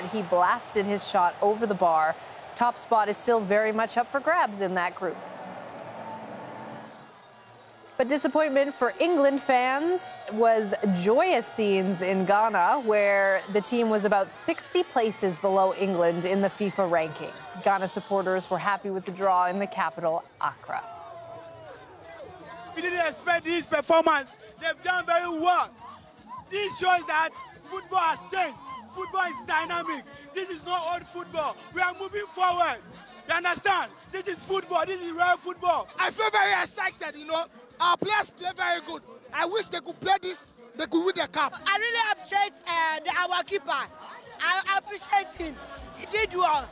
he blasted his shot over the bar. Top spot is still very much up for grabs in that group. But disappointment for England fans was joyous scenes in Ghana, where the team was about 60 places below England in the FIFA ranking. Ghana supporters were happy with the draw in the capital, Accra. We didn't expect this performance. They've done very well. This shows that football has changed. Football is dynamic. This is not old football. We are moving forward. You understand? This is football. This is real football. I feel very excited, Our players play very good. I wish they could play this, they could win the cup. I really appreciate our keeper. I appreciate him. He did well.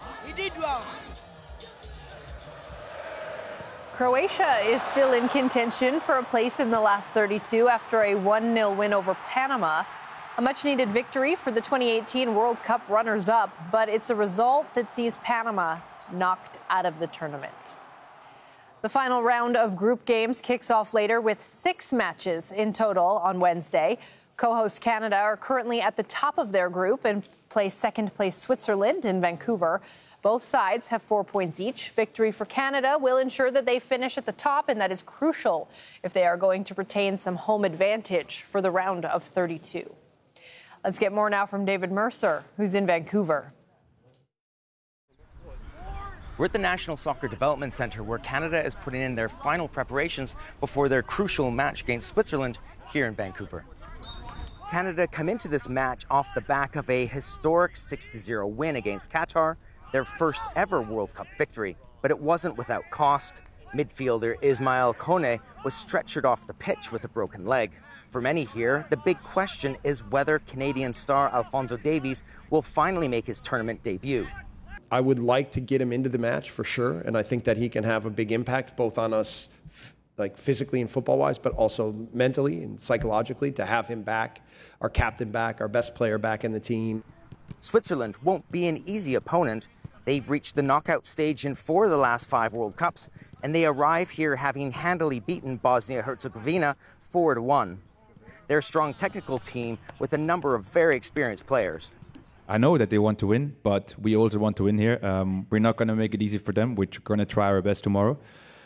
Croatia is still in contention for a place in the last 32 after a 1-0 win over Panama. A much-needed victory for the 2018 World Cup runners-up, but it's a result that sees Panama knocked out of the tournament. The final round of group games kicks off later with 6 matches in total on Wednesday. Co-host Canada are currently at the top of their group and play second-place Switzerland in Vancouver. Both sides have 4 points each. Victory for Canada will ensure that they finish at the top, and that is crucial if they are going to retain some home advantage for the round of 32. Let's get more now from David Mercer, who's in Vancouver. We're at the National Soccer Development Centre, where Canada is putting in their final preparations before their crucial match against Switzerland here in Vancouver. Canada come into this match off the back of a historic 6-0 win against Qatar, their first ever World Cup victory. But it wasn't without cost. Midfielder Ismail Kone was stretchered off the pitch with a broken leg. For many here, the big question is whether Canadian star Alphonso Davies will finally make his tournament debut. I would like to get him into the match for sure, and I think that he can have a big impact both on us like physically and football-wise, but also mentally and psychologically, to have him back, our captain back, our best player back in the team. Switzerland won't be an easy opponent. They've reached the knockout stage in 4 of the last 5 World Cups, and they arrive here having handily beaten Bosnia-Herzegovina 4-1. They're a strong technical team with a number of very experienced players. I know that they want to win, but we also want to win here. We're not going to make it easy for them. We're going to try our best tomorrow.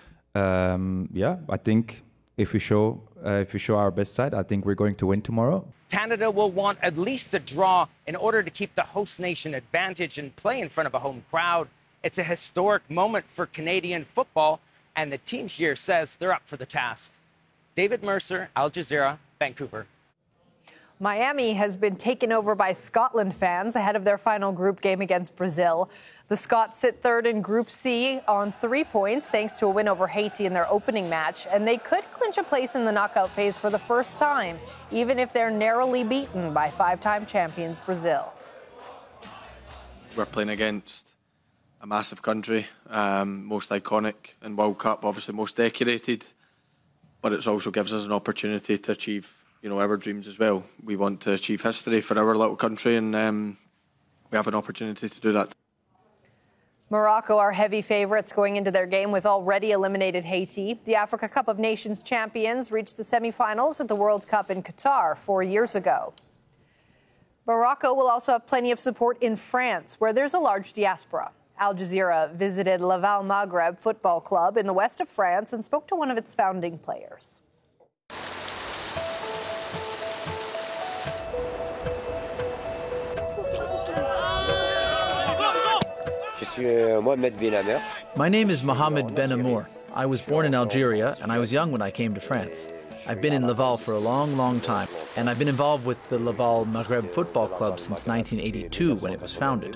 I think if we show our best side, I think we're going to win tomorrow. Canada will want at least a draw in order to keep the host nation advantage and play in front of a home crowd. It's a historic moment for Canadian football, and the team here says they're up for the task. David Mercer, Al Jazeera, Vancouver. Miami has been taken over by Scotland fans ahead of their final group game against Brazil. The Scots sit third in Group C on 3 points thanks to a win over Haiti in their opening match, and they could clinch a place in the knockout phase for the first time, even if they're narrowly beaten by 5-time champions Brazil. We're playing against a massive country, most iconic in World Cup, obviously most decorated, but it also gives us an opportunity to achieve our dreams as well. We want to achieve history for our little country, and we have an opportunity to do that. Morocco are heavy favourites going into their game with already eliminated Haiti. The Africa Cup of Nations champions reached the semi-finals at the World Cup in Qatar 4 years ago. Morocco will also have plenty of support in France, where there's a large diaspora. Al Jazeera visited Laval Maghreb Football Club in the west of France and spoke to one of its founding players. My name is Mohamed Ben Amour. I was born in Algeria, and I was young when I came to France. I've been in Laval for a long, long time, and I've been involved with the Laval Maghreb Football Club since 1982, when it was founded.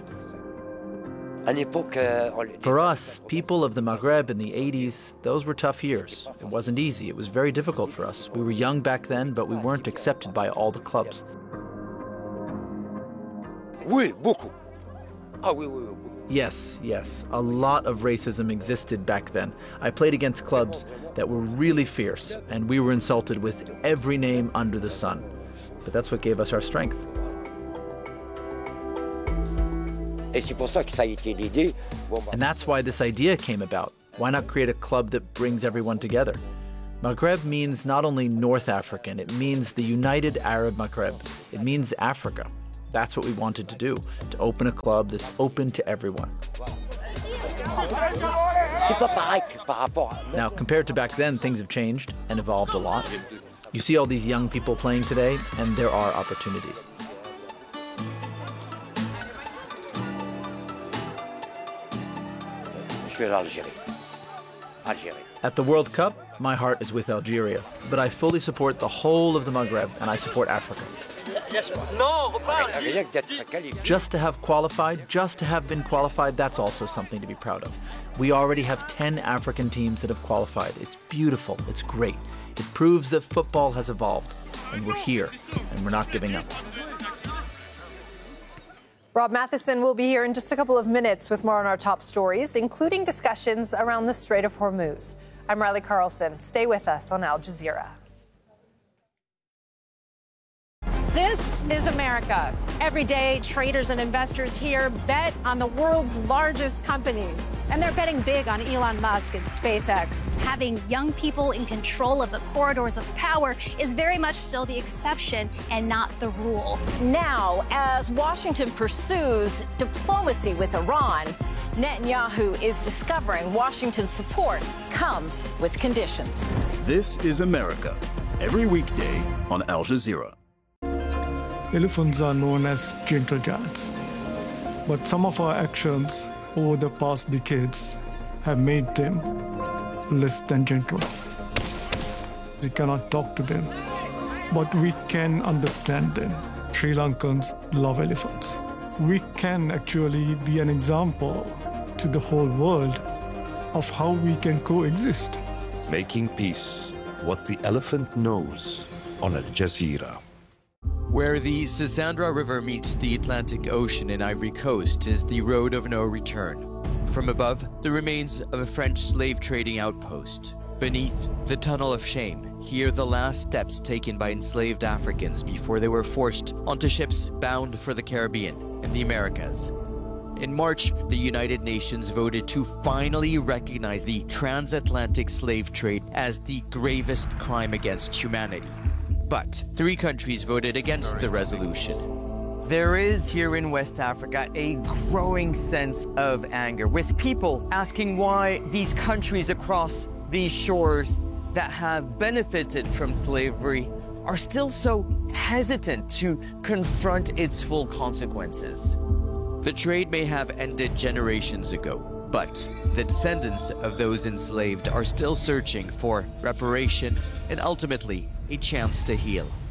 For us, people of the Maghreb in the 80s, those were tough years. It wasn't easy. It was very difficult for us. We were young back then, but we weren't accepted by all the clubs. Yes, a lot of racism existed back then. I played against clubs that were really fierce, and we were insulted with every name under the sun. But that's what gave us our strength. And that's why this idea came about. Why not create a club that brings everyone together? Maghreb means not only North African, it means the United Arab Maghreb. It means Africa. That's what we wanted to do, to open a club that's open to everyone. Now, compared to back then, things have changed and evolved a lot. You see all these young people playing today, and there are opportunities. At the World Cup, my heart is with Algeria, but I fully support the whole of the Maghreb, and I support Africa. Just to have qualified, just to have been qualified, that's also something to be proud of. We already have 10 African teams that have qualified. It's beautiful, it's great. It proves that football has evolved, and we're here, and we're not giving up. Rob Matheson will be here in just a couple of minutes with more on our top stories, including discussions around the Strait of Hormuz. I'm Riley Carlson. Stay with us on Al Jazeera. This is America. Every day, traders and investors here bet on the world's largest companies. And they're betting big on Elon Musk and SpaceX. Having young people in control of the corridors of power is very much still the exception and not the rule. Now, as Washington pursues diplomacy with Iran, Netanyahu is discovering Washington's support comes with conditions. This is America. Every weekday on Al Jazeera. Elephants are known as gentle giants, but some of our actions over the past decades have made them less than gentle. We cannot talk to them, but we can understand them. Sri Lankans love elephants. We can actually be an example to the whole world of how we can coexist. Making peace, what the elephant knows on Al Jazeera. Where the Sassandra River meets the Atlantic Ocean in Ivory Coast is the road of no return. From above, the remains of a French slave trading outpost. Beneath, the Tunnel of Shame. Here, the last steps taken by enslaved Africans before they were forced onto ships bound for the Caribbean and the Americas. In March, the United Nations voted to finally recognize the transatlantic slave trade as the gravest crime against humanity. But 3 countries voted against the resolution. There is here in West Africa a growing sense of anger, with people asking why these countries across these shores that have benefited from slavery are still so hesitant to confront its full consequences. The trade may have ended generations ago, but the descendants of those enslaved are still searching for reparation and ultimately a chance to heal.